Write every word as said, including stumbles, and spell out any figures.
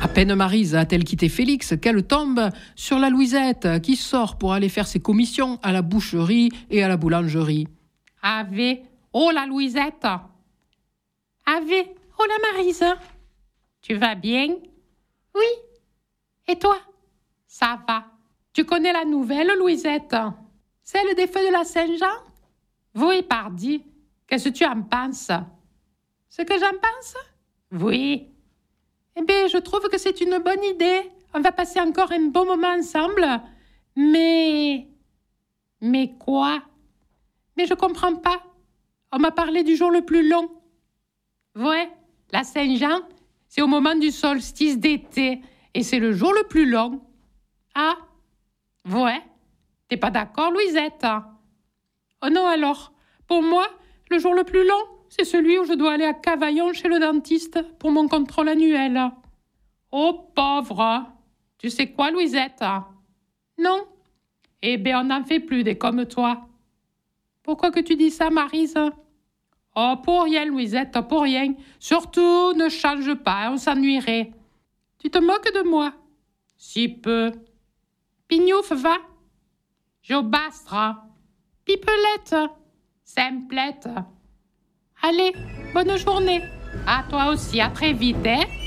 peine Maryse a-t-elle quitté Félix qu'elle tombe sur la Louisette qui sort pour aller faire ses commissions à la boucherie et à la boulangerie. Ave, oh la Louisette. Ave, oh la Maryse. Tu vas bien? Oui. Et toi? Ça va. Tu connais la nouvelle, Louisette? Celle des feux de la Saint-Jean? Oui, pardi. Qu'est-ce que tu en penses? Ce que j'en pense? Oui. Eh bien, je trouve que c'est une bonne idée. On va passer encore un bon moment ensemble. Mais... Mais quoi? Mais je comprends pas. On m'a parlé du jour le plus long. Ouais, la Saint-Jean, c'est au moment du solstice d'été. Et c'est le jour le plus long. Ah? Ouais. T'es pas d'accord, Louisette? Oh non, alors. Pour moi, le jour le plus long, c'est celui où je dois aller à Cavaillon chez le dentiste pour mon contrôle annuel. Oh, pauvre! Tu sais quoi, Louisette? Non. Eh bien, on n'en fait plus des comme toi. Pourquoi que tu dis ça, Maryse? Oh, pour rien, Louisette, pour rien. Surtout, ne change pas, on s'ennuierait. Tu te moques de moi? Si peu. Pignouf, va. Jobastre. Pipelette. Simplette. Allez, bonne journée. À toi aussi, à très vite, hein?